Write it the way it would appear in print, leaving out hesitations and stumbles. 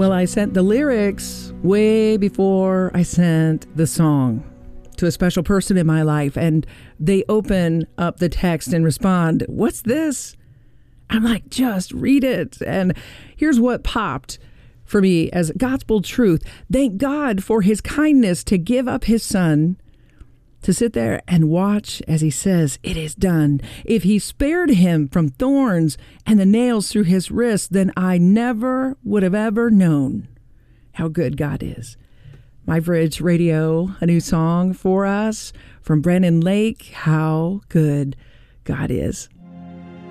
Well, I sent the lyrics way before I sent the song to a special person in my life, and they open up the text and respond, "What's this?" I'm like, just read it. And here's what popped for me as gospel truth. Thank God for his kindness to give up his son to sit there and watch as he says, "It is done." If he spared him from thorns and the nails through his wrists, then I never would have ever known how good God is. My Bridge Radio, a new song for us from Brennan Lake, How Good God Is.